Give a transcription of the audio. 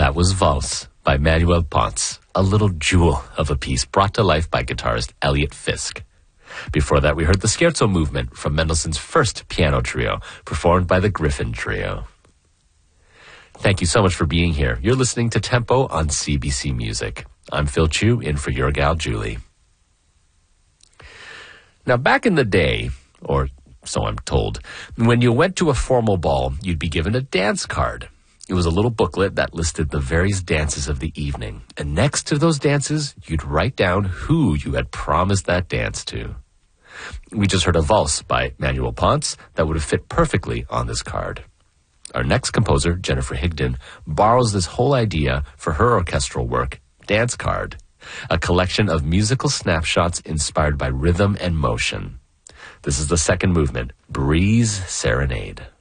That was Valse by Manuel Ponce, a little jewel of a piece brought to life by guitarist Elliot Fisk. Before that, we heard the Scherzo movement from Mendelssohn's first piano trio, performed by the Griffin Trio. Thank you so much for being here. You're listening to Tempo on CBC Music. I'm Phil Chu, in for your gal Julie. Now, back in the day, or so I'm told, when you went to a formal ball, you'd be given a dance card. It was a little booklet that listed the various dances of the evening. And next to those dances, you'd write down who you had promised that dance to. We just heard a valse by Manuel Ponce that would have fit perfectly on this card. Our next composer, Jennifer Higdon, borrows this whole idea for her orchestral work, Dance Card, a collection of musical snapshots inspired by rhythm and motion. This is the second movement, Breeze Serenade.